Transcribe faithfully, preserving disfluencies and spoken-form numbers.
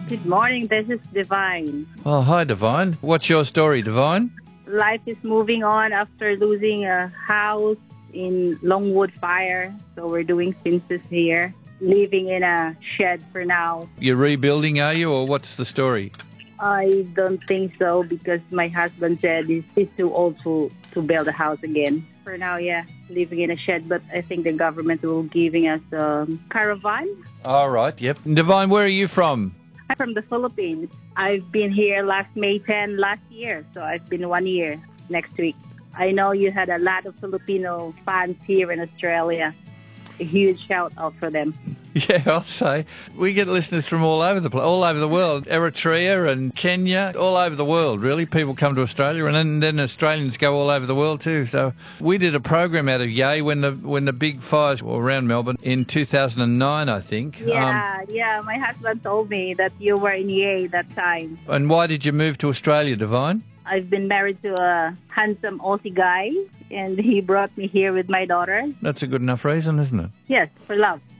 Good morning, this is Divine. Oh, hi, Divine. What's your story, Divine? Life is moving on after losing a house in Longwood fire. So we're doing census here, living in a shed for now. You're rebuilding, are you, or what's the story? I don't think so because my husband said he's, he's too old to, to build a house again. For now, yeah, living in a shed, but I think the government will giving us a caravan. All right, yep. Divine, where are you from? I'm from the Philippines. I've been here last May tenth last year, so I've been one year next week. I know you had a lot of Filipino fans here in Australia. A huge shout out for them. Yeah, I'll say. We get listeners from all over the place, all over the world. Eritrea and Kenya, all over the world, really. People come to Australia, and then, then Australians go all over the world too. So we did a program out of Yea when the when the big fires were around Melbourne in two thousand nine, I think. Yeah, um, yeah. My husband told me that you were in Yea that time. And why did you move to Australia, Divine? I've been married to a handsome Aussie guy, and he brought me here with my daughter. That's a good enough reason, isn't it? Yes, for love.